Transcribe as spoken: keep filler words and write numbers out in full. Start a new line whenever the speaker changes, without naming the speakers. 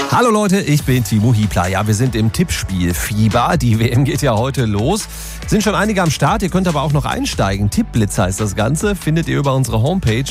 Hallo Leute, ich bin Timo Hiebler. Ja, wir sind im Tippspiel-Fieber. Die W M geht ja heute los. Sind schon einige am Start, ihr könnt aber auch noch einsteigen. Tippblitz heißt das Ganze, findet ihr über unsere Homepage